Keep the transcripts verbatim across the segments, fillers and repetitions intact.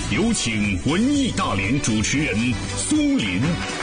有请文艺大联主持人苏林。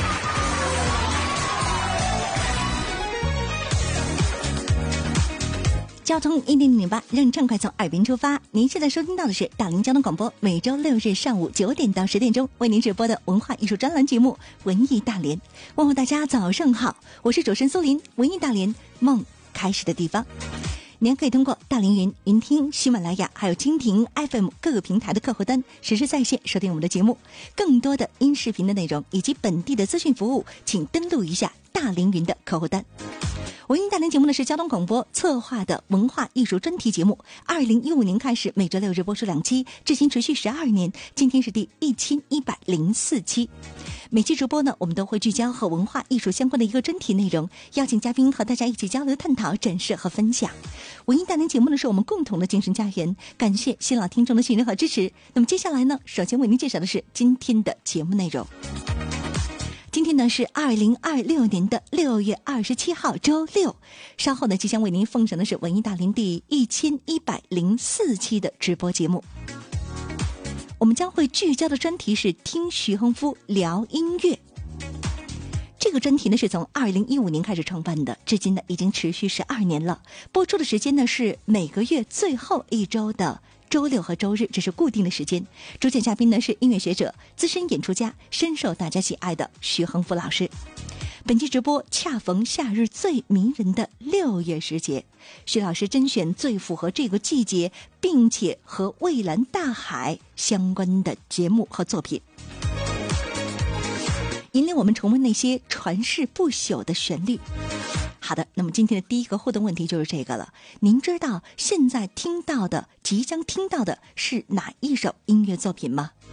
交通一零零八，让畅快从耳边出发。您现在收听到的是大林交通广播，每周六日上午九点到十点钟为您直播的文化艺术专栏节目《文艺大联》。问候大家早上好，我是主持人苏林。文艺大联，梦开始的地方。您可以通过大凌云、云听、喜马拉雅还有蜻蜓 F M 各个平台的客户端实时在线收听我们的节目。更多的音视频的内容以及本地的资讯服务，请登录一下大凌云的客户端。文艺大联节目呢是交通广播策划的文化艺术专题节目，二零一五年开始每周六日播出两期，至今持续十二年，今天是第一千一百零四期。每期直播呢，我们都会聚焦和文化艺术相关的一个专题内容，邀请嘉宾和大家一起交流探讨、展示和分享。文艺大联节目呢是我们共同的精神家园，感谢新老听众的信任和支持。那么接下来呢，首先为您介绍的是今天的节目内容。今天呢是二零二六年的六月二十七号周六，稍后呢即将为您奉上的是文艺大联第一千一百零四期的直播节目。我们将会聚焦的专题是听徐恒夫聊音乐。这个专题呢是从二零一五年开始创办的，至今呢已经持续十二年了。播出的时间呢是每个月最后一周的周六和周日，这是固定的时间。主讲嘉宾呢是音乐学者、资深演出家，深受大家喜爱的徐恒夫老师。本期直播恰逢夏日最迷人的六月时节，徐老师甄选最符合这个季节，并且和蔚蓝大海相关的节目和作品，引领我们重温那些传世不朽的旋律。好的，那么今天的第一个互动问题就是这个了。您知道现在听到的、即将听到的是哪一首音乐作品吗？